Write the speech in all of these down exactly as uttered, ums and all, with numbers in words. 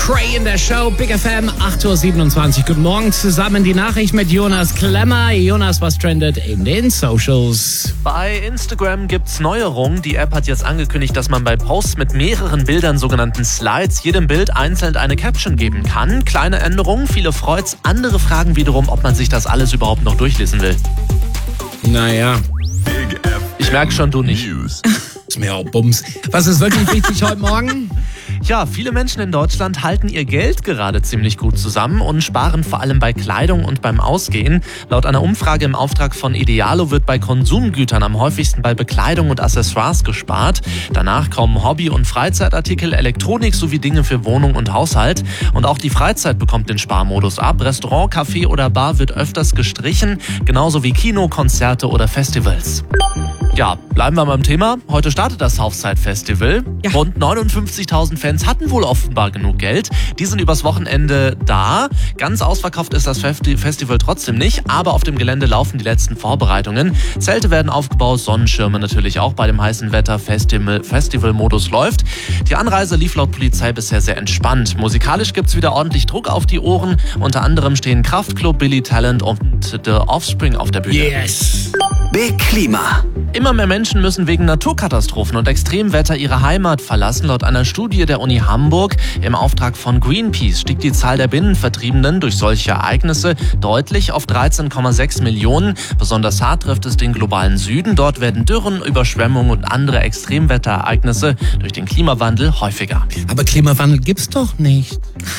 Cray in der Show, Big F M, acht Uhr siebenundzwanzig. Guten Morgen zusammen, die Nachricht mit Jonas Klemmer. Jonas, was trendet in den Socials? Bei Instagram gibt's Neuerungen. Die App hat jetzt angekündigt, dass man bei Posts mit mehreren Bildern, sogenannten Slides, jedem Bild einzeln eine Caption geben kann. Kleine Änderungen, viele freut's. Andere fragen wiederum, ob man sich das alles überhaupt noch durchlesen will. Naja. Ich merke schon, du nicht. Ist mir auch Bums. Was ist wirklich wichtig heute Morgen? Ja, viele Menschen in Deutschland halten ihr Geld gerade ziemlich gut zusammen und sparen vor allem bei Kleidung und beim Ausgehen. Laut einer Umfrage im Auftrag von Idealo wird bei Konsumgütern am häufigsten bei Bekleidung und Accessoires gespart. Danach kommen Hobby- und Freizeitartikel, Elektronik sowie Dinge für Wohnung und Haushalt. Und auch die Freizeit bekommt den Sparmodus ab. Restaurant, Café oder Bar wird öfters gestrichen, genauso wie Kino, Konzerte oder Festivals. Ja, bleiben wir beim Thema. Heute startet das Southside Festival. Ja. Rund neunundfünfzigtausend Fans hatten wohl offenbar genug Geld. Die sind übers Wochenende da. Ganz ausverkauft ist das Festival trotzdem nicht, aber auf dem Gelände laufen die letzten Vorbereitungen. Zelte werden aufgebaut, Sonnenschirme natürlich auch bei dem heißen Wetter. Festival, Festivalmodus läuft. Die Anreise lief laut Polizei bisher sehr entspannt. Musikalisch gibt's wieder ordentlich Druck auf die Ohren. Unter anderem stehen Kraftklub, Billy Talent und The Offspring auf der Bühne. Yes! Big Klima. Immer mehr Menschen müssen wegen Naturkatastrophen und Extremwetter ihre Heimat verlassen. Laut einer Studie der Uni Hamburg im Auftrag von Greenpeace stieg die Zahl der Binnenvertriebenen durch solche Ereignisse deutlich auf dreizehn Komma sechs Millionen. Besonders hart trifft es den globalen Süden. Dort werden Dürren, Überschwemmungen und andere Extremwetterereignisse durch den Klimawandel häufiger. Aber Klimawandel gibt's doch nicht.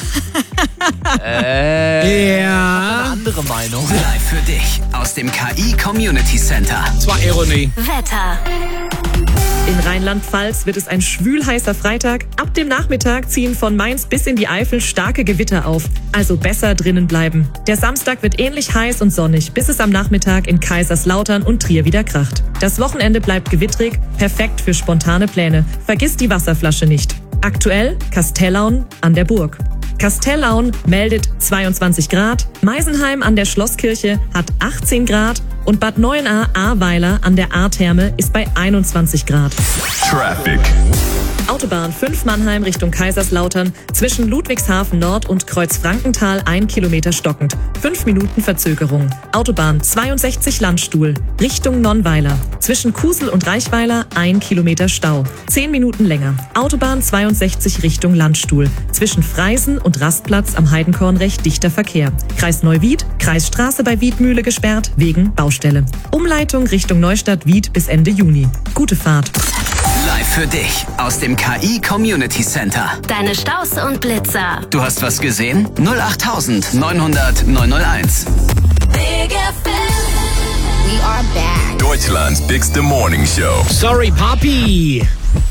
Äh, ja. Eine andere Meinung. Live für dich aus dem K I Community Center. Das war Ironie. Wetter. In Rheinland-Pfalz wird es ein schwülheißer Freitag. Ab dem Nachmittag ziehen von Mainz bis in die Eifel starke Gewitter auf. Also besser drinnen bleiben. Der Samstag wird ähnlich heiß und sonnig, bis es am Nachmittag in Kaiserslautern und Trier wieder kracht. Das Wochenende bleibt gewittrig, perfekt für spontane Pläne. Vergiss die Wasserflasche nicht. Aktuell Kastellaun an der Burg. Kastellaun meldet zweiundzwanzig Grad, Meisenheim an der Schlosskirche hat achtzehn Grad und Bad Neuenahr-Ahrweiler an der Ahrtherme ist bei einundzwanzig Grad. Traffic. Autobahn fünf Mannheim Richtung Kaiserslautern, zwischen Ludwigshafen Nord und Kreuzfrankenthal ein Kilometer stockend, fünf Minuten Verzögerung. Autobahn zweiundsechzig Landstuhl Richtung Nonnweiler, zwischen Kusel und Reichweiler ein Kilometer Stau, zehn Minuten länger. Autobahn zweiundsechzig Richtung Landstuhl, zwischen Freisen und Rastplatz am Heidenkorn recht dichter Verkehr. Kreis Neuwied, Kreisstraße bei Wiedmühle gesperrt wegen Baustelle. Umleitung Richtung Neustadt-Wied bis Ende Juni. Gute Fahrt. Live für dich aus dem K I Community Center. Deine Staus und Blitzer. Du hast was gesehen? null acht neun null null neun null eins. Big F M. We are back. Deutschland's bigste Morning Show. Sorry, Papi.